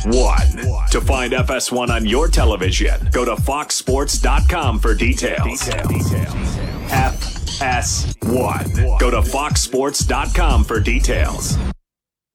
FS1. To find FS1 on your television, go to foxsports.com for details. FS1. Go to foxsports.com for details.